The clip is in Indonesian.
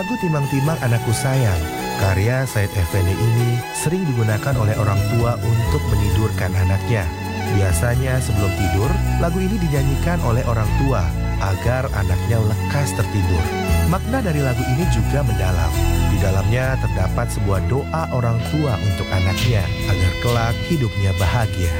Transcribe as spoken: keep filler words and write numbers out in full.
Lagu Timang-Timang Anakku Sayang, karya Said Effendi ini sering digunakan oleh orang tua untuk menidurkan anaknya. Biasanya sebelum tidur, lagu ini dinyanyikan oleh orang tua agar anaknya lekas tertidur. Makna dari lagu ini juga mendalam. Di dalamnya terdapat sebuah doa orang tua untuk anaknya agar kelak hidupnya bahagia.